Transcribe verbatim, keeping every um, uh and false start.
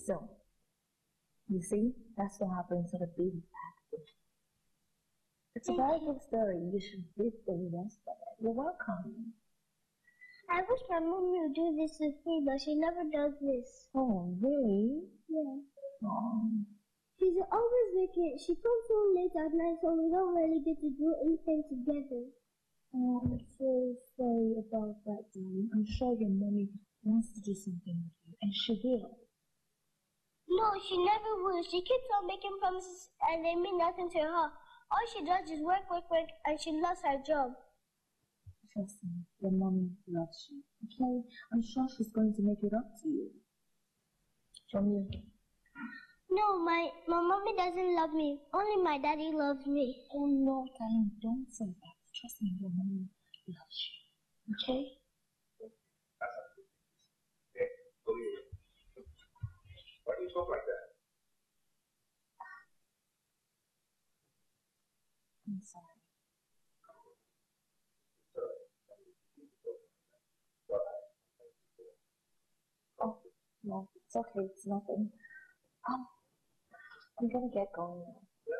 So, you see, that's what happens to the baby package. It's a very good story. You should read the rest of it. You're welcome. I wish my mommy would do this with me, but she never does this. Oh, really? Yeah. Oh. She's always making. She comes home late at night, so we don't really get to do anything together. Oh, I'm so sorry about that, darling. I'm sure your mommy wants to do something with you, and she will. No, she never will. She keeps on making promises, and they mean nothing to her. All she does is work, work, work, and she loves her job. Trust me, your mommy loves you. Okay? I'm sure she's going to make it up to you. From you. No, my, my mommy doesn't love me. Only my daddy loves me. Oh no, darling, don't say that. Trust me, your mommy loves you. Okay? Why do you talk like that? I'm sorry. Oh, no, it's okay. It's nothing. Um, I'm gonna get going now.